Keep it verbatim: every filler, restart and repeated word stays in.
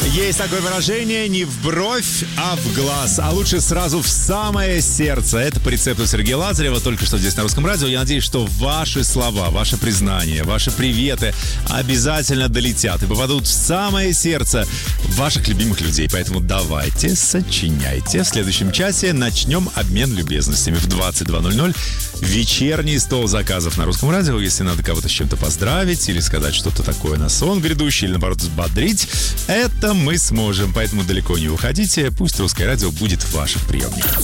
Есть такое выражение: не в бровь, а в глаз, а лучше сразу в самое сердце. Это по рецепту Сергея Лазарева, только что здесь на Русском радио. Я надеюсь, что ваши слова, ваши признания, ваши приветы обязательно долетят и попадут в самое сердце ваших любимых людей. Поэтому давайте, сочиняйте. В следующем часе начнем обмен любезностями в двадцать два ноль ноль. Вечерний стол заказов на Русском радио. Если надо кого-то с чем-то поздравить или сказать что-то такое на сон грядущий, или наоборот взбодрить, это мы сможем. Поэтому далеко не уходите. Пусть Русское радио будет в ваших приемниках.